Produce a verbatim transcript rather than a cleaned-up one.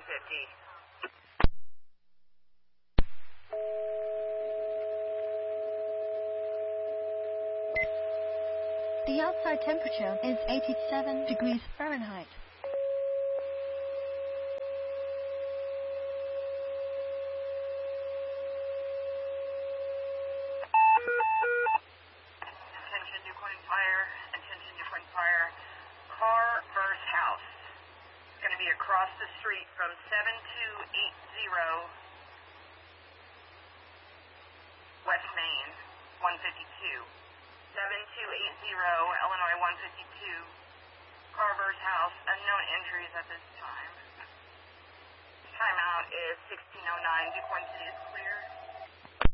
fifty. The outside temperature is eighty-seven degrees Fahrenheit. Attention, New Point Fire. Attention, New Point Fire. Car versus house. It's going to be across the street from seven two eight zero West Main, one fifty-two. seven two eight zero Illinois one fifty-two. Carver's house. Unknown injuries at this time. Timeout is sixteen oh nine. DuPont City is clear.